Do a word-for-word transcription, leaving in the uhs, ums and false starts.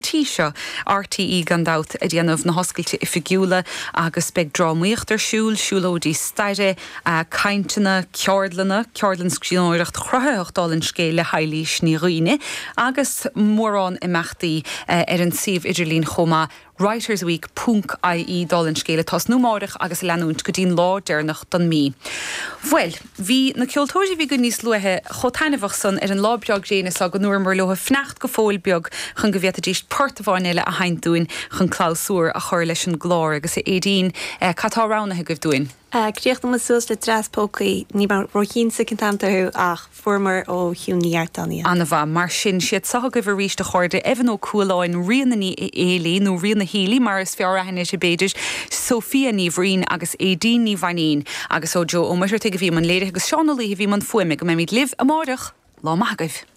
Tíseo R T E gandát a dhéanamh na hoscailte i figiúla agus beag drámaíochtar siúil, siúlódí staire a caintena ceordlanna, ceordlan scríóireacht chruthachtáil scéile hailís ní roine, agus mórrán i meachtaí ar an sibh idirlín chomá Writers Week punk I E dálinn scéile tas nómárach agus leanúint go dtín lá déirnach don mí. Well, hí na ceoltóirí bhí go níos luathe chotainmhach san ar an lábeag déanaine a go nuair mar lotha fnecht go fóil beag chun go bhíotta díos portahán eile a haintúin chun chlásúr a chuir leis an glár agus é édín catá ránathe go bhdúin. Gréocht am sús le draspócaí ní mar roiín sa cintamtaú ach formar ó hiúníart daní. Anna bha mar sin siad sa go bhar ríiste chuirde evan ó cualáin riananí éalaí nó riana hílí mar is fear ahanne sé beidir Sofia ní bhrín agus édín ní bhaín agus ó Jo ó muir te go bhí man léire agus seánalaí bhí man fuime go mé míid liv amárach lá maithagah.